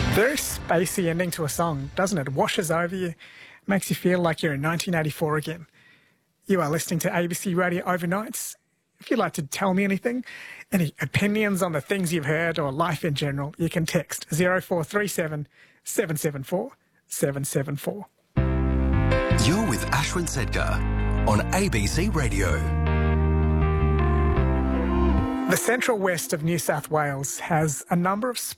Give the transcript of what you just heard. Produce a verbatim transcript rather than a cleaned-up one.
Very spacey ending to a song, doesn't it? Washes over you, makes you feel like you're in nineteen eighty-four again. You are listening to A B C Radio Overnights. If you'd like to tell me anything, any opinions on the things you've heard or life in general, you can text zero four three seven, seven seven four, seven seven four. You're with Ashwin Sedkar on A B C Radio. The central west of New South Wales has a number of